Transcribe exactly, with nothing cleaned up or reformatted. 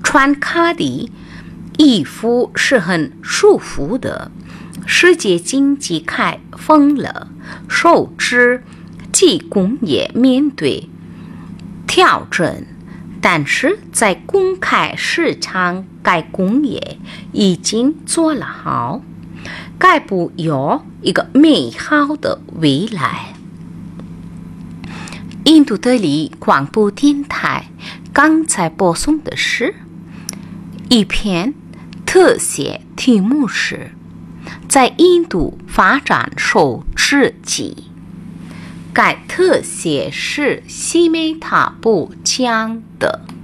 穿卡迪衣服是很舒服的。世界经济开放了，受制技工业面对挑战，但是在公开市场，该工业已经做了好，该不有一个美好的未来。印度德里广播电台刚才播送的是一篇特写，题目是在印度发展手制机。该特写是西梅塔布讲的。